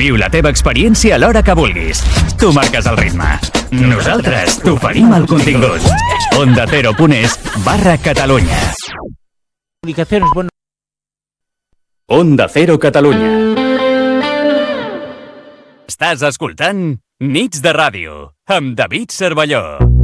Viu la teva experiència a l'hora que vulguis. Tu marques el ritme. Nosaltres t'oferim el contingut. OndaCero.es/Catalunya. Onda Cero Catalunya. Estàs escoltant Nits de Ràdio amb David Cervelló.